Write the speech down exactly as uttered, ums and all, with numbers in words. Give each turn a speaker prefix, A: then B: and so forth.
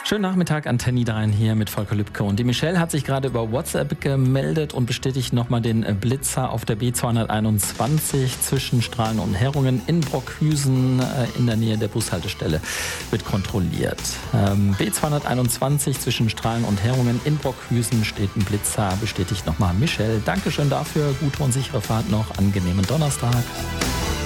A: Schönen Nachmittag, Antenne Niederrhein hier mit Volker Lübke. Und die Michelle hat sich gerade über WhatsApp gemeldet und bestätigt nochmal den Blitzer auf der B zweihunderteinundzwanzig zwischen Strahlen und Herrungen in Brockhüsen in der Nähe der Bushaltestelle wird kontrolliert. Ähm, B zweihunderteinundzwanzig zwischen Strahlen und Herrungen in Brockhüsen steht ein Blitzer, bestätigt nochmal Michelle. Dankeschön dafür, gute und sichere Fahrt noch, angenehmen Donnerstag.